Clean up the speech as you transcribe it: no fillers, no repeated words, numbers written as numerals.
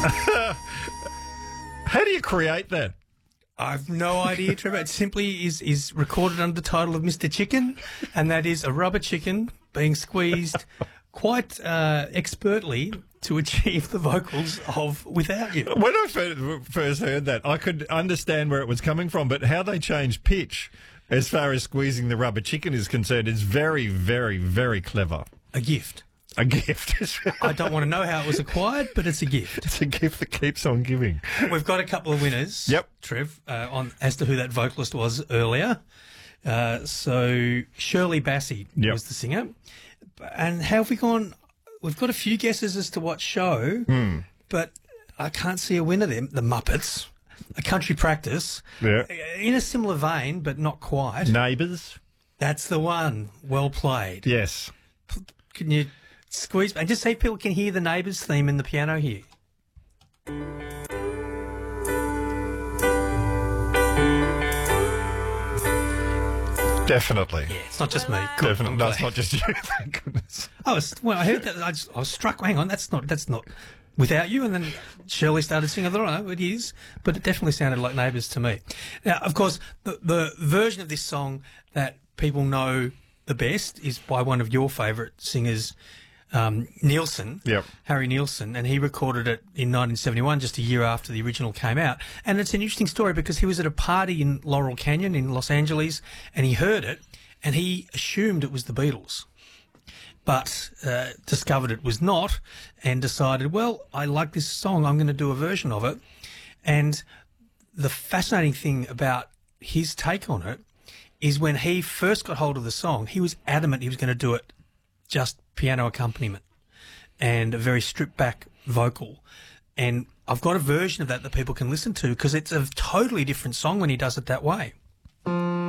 How do you create that? I've no idea, Trevor. It simply is recorded under the title of Mr. Chicken, and that is a rubber chicken being squeezed quite expertly to achieve the vocals of Without You. When I first heard that, I could understand where it was coming from, but how they changed pitch as far as squeezing the rubber chicken is concerned is very, very, very clever. A gift. A gift. I don't want to know how it was acquired, but it's a gift. It's a gift that keeps on giving. We've got a couple of winners. Yep. Trev, on as to who that vocalist was earlier. So Shirley Bassey was the singer. And how have we gone? We've got a few guesses as to what show, but I can't see a winner there. The Muppets, A Country Practice. Yeah. In a similar vein, but not quite. Neighbours. That's the one. Well played. Yes. Can you squeeze and just see if people can hear the Neighbours theme in the piano here? Definitely. Yeah, it's not just me. Good, Definitely. No, it's not just you. Thank goodness. I heard that. I was struck. Hang on, that's not Without You. And then Shirley started singing. I thought, oh, it is, but it definitely sounded like Neighbours to me. Now, of course, the version of this song that people know the best is by one of your favourite singers, Nielsen, Harry Nielsen, and he recorded it in 1971, just a year after the original came out. And it's an interesting story because he was at a party in Laurel Canyon in Los Angeles, and he heard it, and he assumed it was the Beatles, but discovered it was not, and decided, well, I like this song, I'm going to do a version of it. And the fascinating thing about his take on it is when he first got hold of the song, he was adamant he was going to do it just piano accompaniment and a very stripped back vocal. And I've got a version of that people can listen to because it's a totally different song when he does it that way.